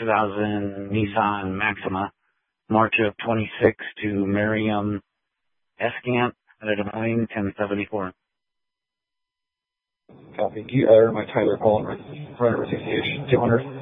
2000 Nissan Maxima, March of 26 to Miriam Escamp at a Des Moines 1074. Copy. My Tyler calling, runner 68 200.